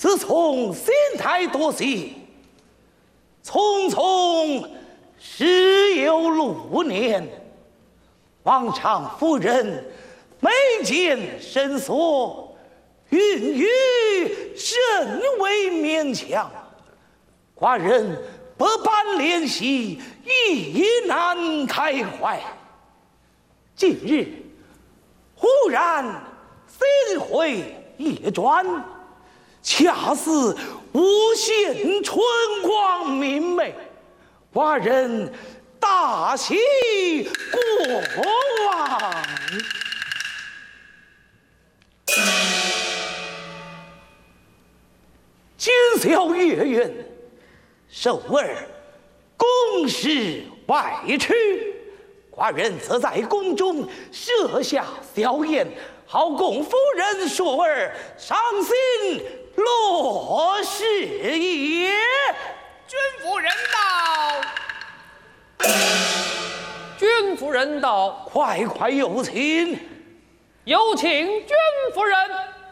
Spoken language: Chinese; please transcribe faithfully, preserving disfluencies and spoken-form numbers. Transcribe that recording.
自从仙台夺西，匆匆时有六年，王常夫人每见神所，孕育甚为勉强，寡人百般怜惜，亦难开怀。近日忽然星辉夜转，恰似无限春光明媚，寡人大喜过望。今宵月圆，受儿公事外出，寡人则在宫中设下宵宴，好供夫人硕儿伤心乐事也。 君夫人到，君夫人到， 快快有请， 有请君夫人。